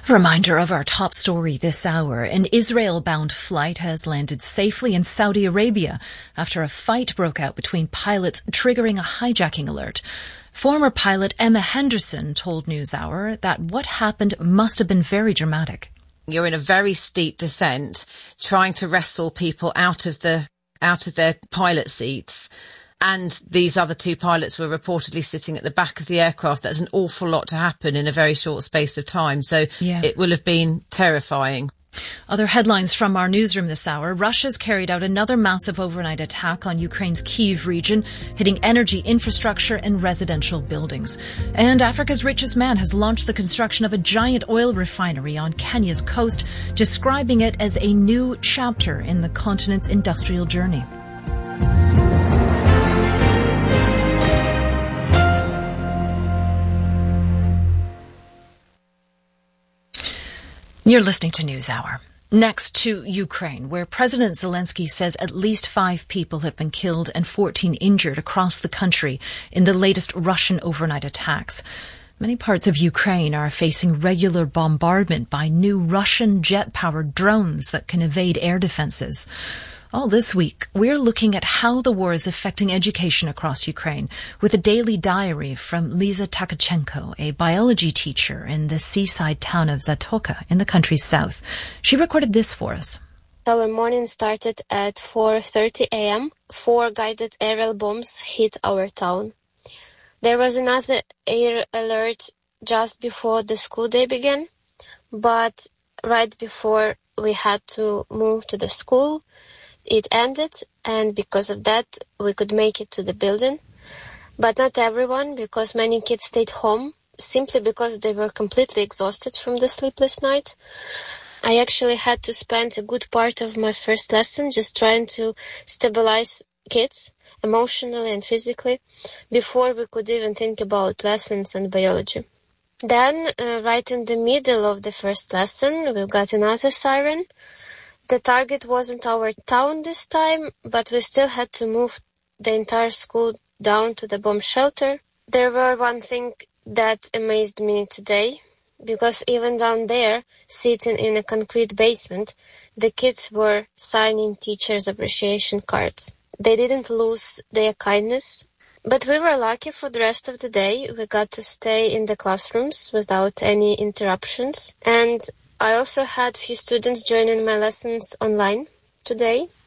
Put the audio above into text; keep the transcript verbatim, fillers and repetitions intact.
Reminder of our top story this hour. An Israel-bound flight has landed safely in Saudi Arabia after a fight broke out between pilots, triggering a hijacking alert. Former pilot Emma Henderson told NewsHour that what happened must have been very dramatic. You're in a very steep descent, trying to wrestle people out of the out of their pilot seats. And these other two pilots were reportedly sitting at the back of the aircraft. That's an awful lot to happen in a very short space of time. So yeah. It will have been terrifying. Other headlines from our newsroom this hour. Russia's carried out another massive overnight attack on Ukraine's Kyiv region, hitting energy infrastructure and residential buildings. And Africa's richest man has launched the construction of a giant oil refinery on Kenya's coast, describing it as a new chapter in the continent's industrial journey. You're listening to NewsHour. Next to Ukraine, where President Zelensky says at least five people have been killed and fourteen injured across the country in the latest Russian overnight attacks. Many parts of Ukraine are facing regular bombardment by new Russian jet-powered drones that can evade air defenses. All this week, we're looking at how the war is affecting education across Ukraine with a daily diary from Lisa Tkachenko, a biology teacher in the seaside town of Zatoka in the country's south. She recorded this for us. Our morning started at four thirty a.m. Four guided aerial bombs hit our town. There was another air alert just before the school day began, but right before we had to move to the school, it ended, and because of that, we could make it to the building. But not everyone, because many kids stayed home, simply because they were completely exhausted from the sleepless night. I actually had to spend a good part of my first lesson just trying to stabilize kids, emotionally and physically, before we could even think about lessons and biology. Then, uh, right in the middle of the first lesson, we got another siren. The target wasn't our town this time, but we still had to move the entire school down to the bomb shelter. There were one thing that amazed me today, because even down there, sitting in a concrete basement, the kids were signing teachers' appreciation cards. They didn't lose their kindness, but we were lucky for the rest of the day. We got to stay in the classrooms without any interruptions, and I also had few students joining my lessons online today.